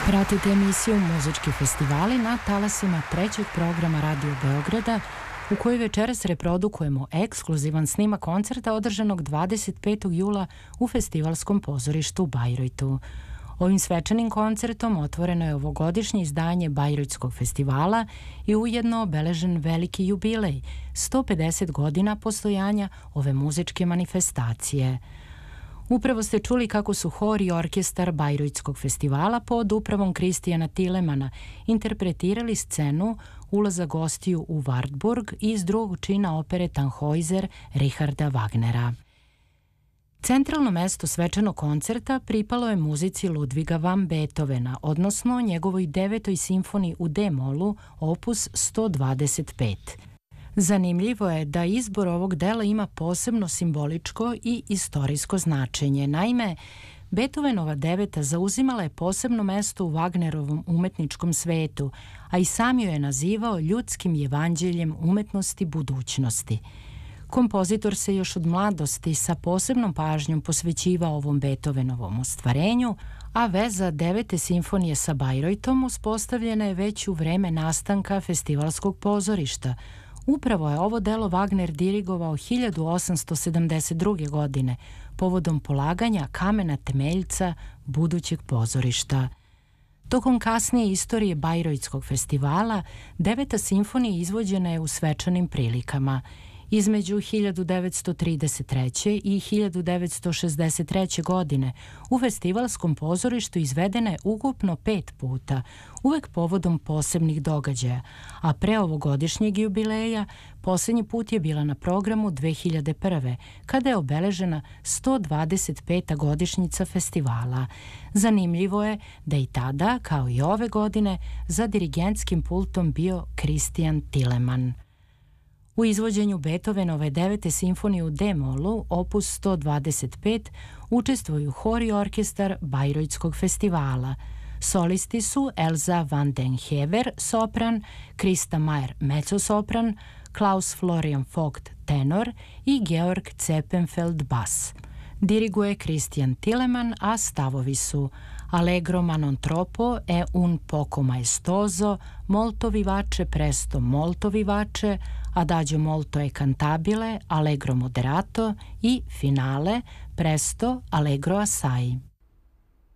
Pratite emisiju Muzički festivali na talasima trećeg programa Radio Beograda, u kojoj večeras reprodukujemo ekskluzivan snimak koncerta održanog 25. jula u Festivalskom pozorištu u Bajrojtu. Ovim svečanim koncertom otvoreno je ovogodišnje izdanje Bajrojtskog festivala i ujedno obeležen veliki jubilej, 150 godina postojanja ove muzičke manifestacije. Upravo ste čuli kako su hor i orkestar Bajrojtskog festivala pod upravom Kristijana Tilemana interpretirali scenu ulaza gostiju u Wartburg iz drugog čina opere Tannhäuser Richarda Wagnera. Centralno mesto svečanog koncerta pripalo je muzici Ludviga van Beethovena, odnosno njegovoj 9. simfoniji u D-molu, opus 125. Zanimljivo je da izbor ovog dela ima posebno simboličko i istorijsko značenje. Naime, Beethovenova 9. zauzimala je posebno mesto u Wagnerovom umetničkom svetu, a i sam ju je nazivao ljudskim evanđeljem umetnosti budućnosti. Kompozitor se još od mladosti sa posebnom pažnjom posvećivao ovom Beethovenovom ostvarenju, a veza 9. simfonije sa Bajrojtom uspostavljena je već u vreme nastanka Festivalskog pozorišta. Upravo je ovo delo Wagner dirigovao 1872. godine povodom polaganja kamena temeljca budućeg pozorišta. Tokom kasnije istorije Bajrojtskog festivala, 9. simfonija izvođena je u svečanim prilikama. Između 1933. i 1963. godine u Festivalskom pozorištu izvedena je ukupno 5 puta, uvek povodom posebnih događaja, a pre ovogodišnjeg jubileja poslednji put je bila na programu 2001. kada je obeležena 125. godišnjica festivala. Zanimljivo je da i tada, kao i ove godine, za dirigentskim pultom bio Kristijan Tileman. U izvođenju Beethovenove 9. simfonije u D-molu, opus 125, učestvuju hor i orkestar Bajrojtskog festivala. Solisti su Elza van den Hever, sopran, Krista Mayer, mezzosopran, Klaus Florian Vogt, tenor i Georg Zeppenfeld, bas. Diriguje Kristijan Tileman, a stavovi su Allegro ma non troppo e un poco maestoso, molto vivace presto molto vivace, adagio molto e cantabile, allegro moderato i finale presto allegro assai.